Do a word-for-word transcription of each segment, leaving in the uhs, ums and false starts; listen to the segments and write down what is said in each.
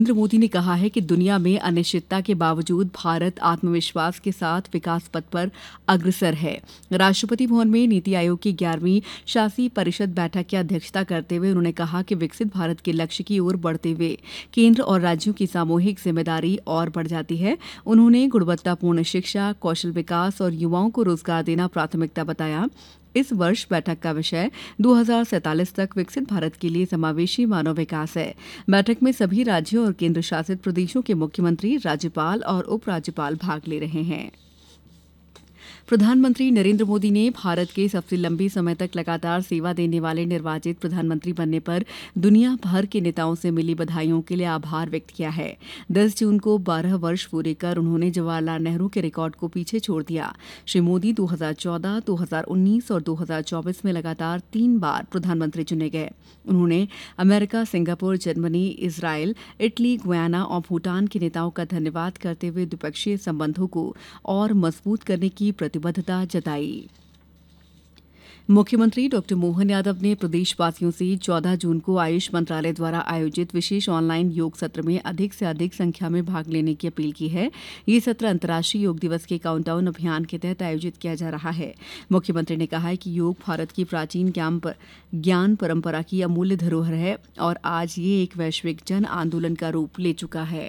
नरेंद्र मोदी ने कहा है कि दुनिया में अनिश्चितता के बावजूद भारत आत्मविश्वास के साथ विकास पथ पर अग्रसर है। राष्ट्रपति भवन में नीति आयोग की ग्यारहवीं शासी परिषद बैठक की अध्यक्षता करते हुए उन्होंने कहा कि विकसित भारत के लक्ष्य की ओर बढ़ते हुए केंद्र और राज्यों की सामूहिक जिम्मेदारी और बढ़ जाती है। उन्होंने गुणवत्तापूर्ण शिक्षा, कौशल विकास और युवाओं को रोजगार देना प्राथमिकता बताया। इस वर्ष बैठक का विषय दो हज़ार सैंतालीस तक विकसित भारत के लिए समावेशी मानव विकास है। बैठक में सभी राज्यों और केंद्र शासित प्रदेशों के मुख्यमंत्री, राज्यपाल और उपराज्यपाल भाग ले रहे हैं। प्रधानमंत्री नरेंद्र मोदी ने भारत के सबसे लंबे समय तक लगातार सेवा देने वाले निर्वाचित प्रधानमंत्री बनने पर दुनिया भर के नेताओं से मिली बधाइयों के लिए आभार व्यक्त किया है। दस जून को बारह वर्ष पूरे कर उन्होंने जवाहरलाल नेहरू के रिकॉर्ड को पीछे छोड़ दिया। श्री मोदी दो हज़ार चौदह, दो हज़ार उन्नीस और दो हज़ार चौबीस में लगातार तीन बार प्रधानमंत्री चुने गए। उन्होंने America, Singapore, Germany, Israel, Italy, Guyana और भूटान के नेताओं का धन्यवाद करते हुए द्विपक्षीय संबंधों को और मजबूत करने की प्रतिबद्धता जताई। मुख्यमंत्री डॉक्टर मोहन यादव ने प्रदेशवासियों से चौदह जून को आयुष मंत्रालय द्वारा आयोजित विशेष ऑनलाइन योग सत्र में अधिक से अधिक संख्या में भाग लेने की अपील की है। ये सत्र अंतर्राष्ट्रीय योग दिवस के काउंटडाउन अभियान के तहत आयोजित किया जा रहा है। मुख्यमंत्री ने कहा है कि योग भारत की प्राचीन ज्ञान पर, ज्ञान परंपरा की अमूल्य धरोहर है और आज ये एक वैश्विक जन आंदोलन का रूप ले चुका है।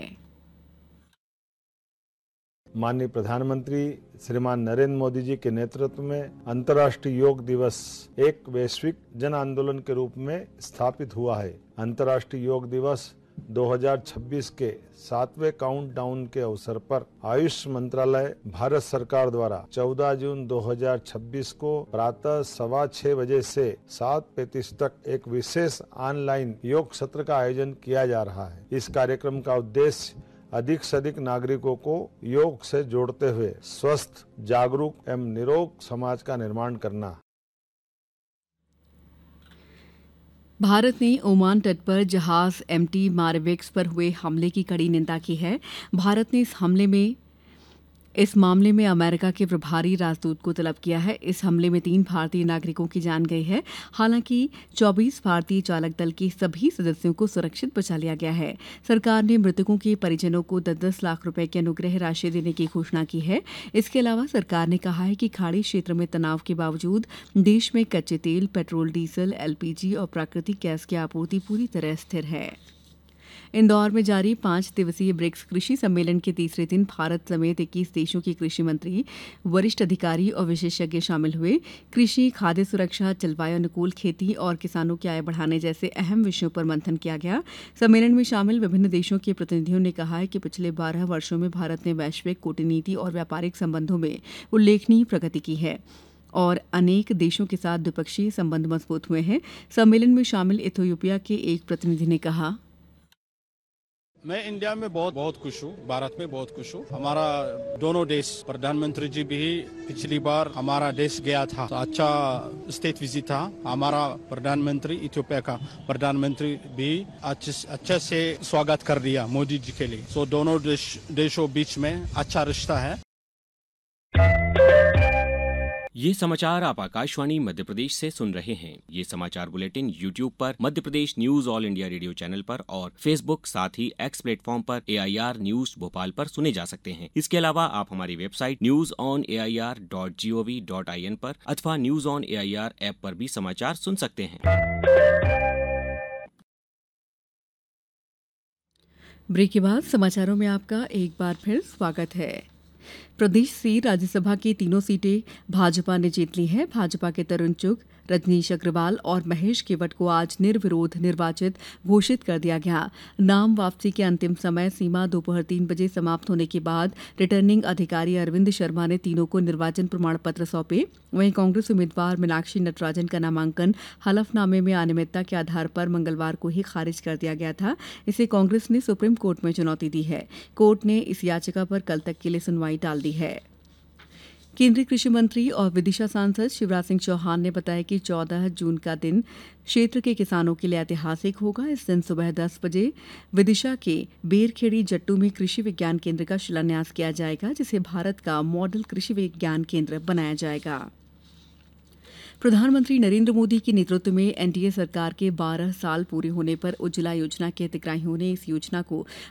माननीय प्रधानमंत्री श्रीमान नरेंद्र मोदी जी के नेतृत्व में अंतर्राष्ट्रीय योग दिवस एक वैश्विक जन आंदोलन के रूप में स्थापित हुआ है। अंतर्राष्ट्रीय योग दिवस दो हज़ार छब्बीस के सातवें काउंटडाउन के अवसर पर आयुष मंत्रालय भारत सरकार द्वारा चौदह जून दो हज़ार छब्बीस को प्रातः सवा छह बजे से सात पैंतीस तक एक विशेष ऑनलाइन योग सत्र का आयोजन किया जा रहा है। इस कार्यक्रम का उद्देश्य अधिक से अधिक नागरिकों को योग से जोड़ते हुए स्वस्थ, जागरूक एवं निरोग समाज का निर्माण करना। भारत ने ओमान तट पर जहाज एमटी मारविक्स पर हुए हमले की कड़ी निंदा की है। भारत ने इस हमले में इस मामले में अमेरिका के प्रभारी राजदूत को तलब किया है। इस हमले में तीन भारतीय नागरिकों की जान गई है। हालांकि चौबीस भारतीय चालक दल के सभी सदस्यों को सुरक्षित बचा लिया गया है। सरकार ने मृतकों के परिजनों को दस दस लाख रुपए की अनुग्रह राशि देने की घोषणा की है। इसके अलावा सरकार ने कहा है कि खाड़ी क्षेत्र में तनाव के बावजूद देश में कच्चे तेल, पेट्रोल, डीजल, एलपीजी और प्राकृतिक गैस की आपूर्ति पूरी तरह स्थिर है। इंदौर में जारी पांच दिवसीय ब्रिक्स कृषि सम्मेलन के तीसरे दिन भारत समेत इक्कीस देशों के कृषि मंत्री, वरिष्ठ अधिकारी और विशेषज्ञ शामिल हुए। कृषि, खाद्य सुरक्षा, जलवायु अनुकूल खेती और किसानों की आय बढ़ाने जैसे अहम विषयों पर मंथन किया गया। सम्मेलन में शामिल विभिन्न देशों के प्रतिनिधियों ने कहा है कि पिछले बारह वर्षों में भारत ने वैश्विक कूटनीति और व्यापारिक संबंधों में उल्लेखनीय प्रगति की है और अनेक देशों के साथ द्विपक्षीय संबंध मजबूत हुए हैं। सम्मेलन में शामिल इथियोपिया के एक प्रतिनिधि ने कहा, मैं इंडिया में बहुत बहुत खुश हूँ, भारत में बहुत खुश हूँ। हमारा दोनों देश प्रधानमंत्री जी भी पिछली बार हमारा देश गया था, तो अच्छा स्टेट विजिट था। हमारा प्रधानमंत्री इथियोपिया का प्रधानमंत्री भी अच्छे अच्छे से स्वागत कर दिया मोदी जी के लिए। सो दोनों देश, देशों बीच में अच्छा रिश्ता है। ये समाचार आप आकाशवाणी मध्य प्रदेश से सुन रहे हैं। ये समाचार बुलेटिन यूट्यूब पर Madhya Pradesh news all India radio channel पर और फेसबुक साथ ही एक्स प्लेटफॉर्म पर ए आई आर न्यूज भोपाल पर सुने जा सकते हैं। इसके अलावा आप हमारी website news on A I R dot G O V dot I N पर अथवा news on A I R app पर भी समाचार सुन सकते हैं। ब्रेक के बाद समाचारों में आपका एक बार फिर स्वागत है। प्रदेश से राज्यसभा की तीनों सीटें भाजपा ने जीत ली हैं। भाजपा के तरुण चुग, रजनीश अग्रवाल और महेश केवट को आज निर्विरोध निर्वाचित घोषित कर दिया गया। नाम वापसी के अंतिम समय सीमा दोपहर तीन बजे समाप्त होने के बाद रिटर्निंग अधिकारी अरविंद शर्मा ने तीनों को निर्वाचन प्रमाण पत्र सौंपे। वहीं कांग्रेस उम्मीदवार मीनाक्षी नटराजन का नामांकन हलफनामे में अनियमितता के आधार पर मंगलवार को ही खारिज कर दिया गया था। इसे कांग्रेस ने सुप्रीम कोर्ट में चुनौती दी है। कोर्ट ने इस याचिका पर कल तक के लिए सुनवाई टाल दी है। केंद्रीय कृषि मंत्री और विदिशा सांसद शिवराज सिंह चौहान ने बताया कि चौदह जून का दिन क्षेत्र के किसानों के लिए ऐतिहासिक होगा। इस दिन सुबह दस बजे विदिशा के बेरखेड़ी जट्टू में कृषि विज्ञान केंद्र का शिलान्यास किया जाएगा, जिसे भारत का मॉडल कृषि विज्ञान केंद्र बनाया जाएगा। प्रधानमंत्री नरेंद्र मोदी के नेतृत्व में एनडीए सरकार के बारह साल पूरे होने पर उज्ज्वला योजना के हितग्राहियों ने इस योजना को